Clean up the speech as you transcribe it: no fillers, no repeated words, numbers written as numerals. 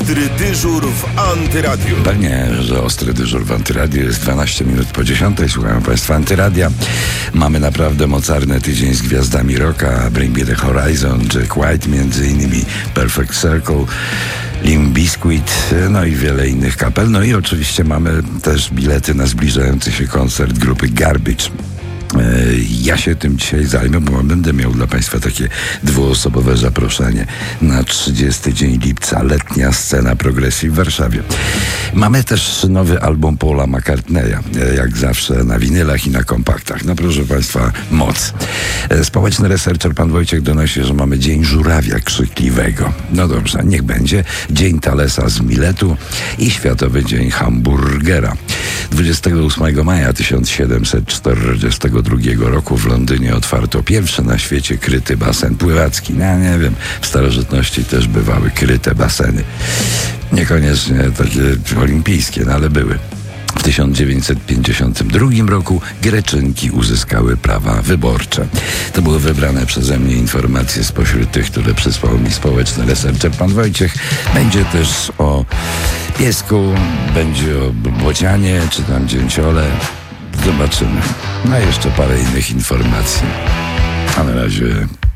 Ostry dyżur w Antyradiu. Pewnie, że ostry dyżur w Antyradiu jest 12 minut po 10. Słuchają Państwa Antyradia. Mamy naprawdę mocarny tydzień z gwiazdami rocka. Bring Me The Horizon, Jack White między innymi, Perfect Circle, Limp Bizkit, no i wiele innych kapel. No i oczywiście mamy też bilety na zbliżający się koncert grupy Garbage. Ja się tym dzisiaj zajmę, bo będę miał dla Państwa takie dwuosobowe zaproszenie na 30 dzień lipca, letnia scena progresji w Warszawie. Mamy też nowy album Paula McCartneya, jak zawsze na winylach i na kompaktach. No proszę Państwa, moc. Społeczny researcher pan Wojciech donosi, że mamy Dzień Żurawia Krzykliwego. No dobrze, niech będzie. Dzień Thalesa z Miletu i Światowy Dzień Hamburgera. 28 maja 1742 roku w Londynie otwarto pierwszy na świecie kryty basen pływacki. No, nie wiem, w starożytności też bywały kryte baseny. Niekoniecznie takie olimpijskie, no ale były. W 1952 roku Greczynki uzyskały prawa wyborcze. To były wybrane przeze mnie informacje spośród tych, które przysłał mi społeczny researcher pan Wojciech. Będzie też o piesku, będzie o bocianie, czy tam dzięciole. Zobaczymy. No i jeszcze parę innych informacji. A na razie